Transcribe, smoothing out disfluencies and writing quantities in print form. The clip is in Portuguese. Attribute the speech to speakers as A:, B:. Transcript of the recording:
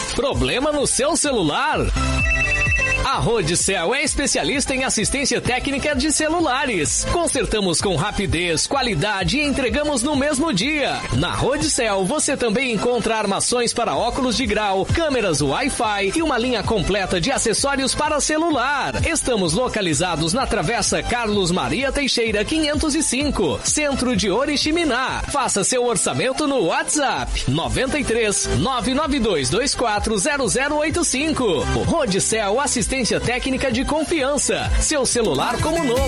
A: Problema no seu celular? A Rodicel é especialista em assistência técnica de celulares. Consertamos com rapidez, qualidade e entregamos no mesmo dia. Na Rodicel você também encontra armações para óculos de grau, câmeras Wi-Fi e uma linha completa de acessórios para celular. Estamos localizados na Travessa Carlos Maria Teixeira 505, Centro de Oriximiná. Faça seu orçamento no WhatsApp 93 992 24 0085. Rodicel Assistência Técnica de Confiança. Seu celular como novo.